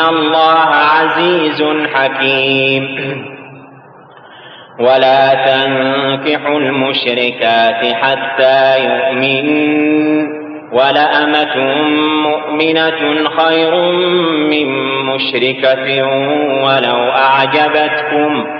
الله عزيز حكيم. ولا تنكحوا المشركات حتى يؤمنن، ولأمة مؤمنة خير من مشركة ولو أعجبتكم